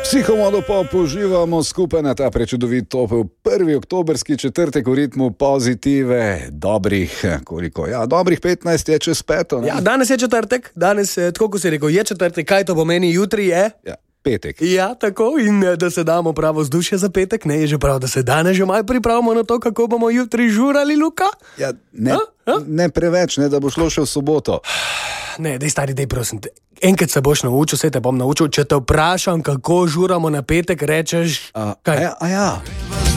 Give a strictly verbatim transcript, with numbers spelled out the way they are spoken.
Psihomodo pop uživamo skupaj na ta prečudovit topel prvi oktobrski četrtek v ritmu pozitive. Dobrih, koliko? Ja, dobrih petnajst je čez peto. Ne? Ja, danes je četrtek, danes, tako ko si rekel, je četrtek, kaj to pomeni, jutri je? Ja, petek. Ja, tako, in da se damo pravo vzdušje za petek, ne je že prav, da se danes že malo pripravimo na to, kako bomo jutri žurali, Luka? Ja, ne, A? A? ne preveč, ne, da bo šlo še v soboto. Ne, dej stari, dej prosim te. Enkrat se boš naučil, se te bom naučil, če te vprašam, kako žuramo na petek, rečeš, A, kaj? a ja, a ja.